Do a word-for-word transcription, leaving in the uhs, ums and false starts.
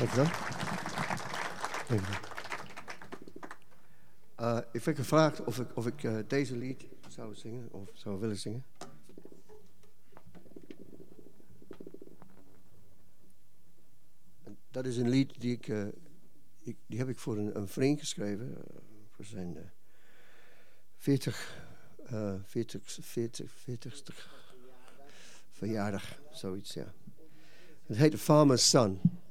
Dankjewel. Dankjewel. Uh, ik werd gevraagd of ik, of ik uh, deze lied zou zingen, of zou willen zingen. En dat is een lied die ik, uh, ik die heb ik voor een, een vriend geschreven, uh, voor zijn uh, veertig, uh, veertig, veertig, veertigste verjaardag, zoiets, ja. Het heet The Farmer's Son.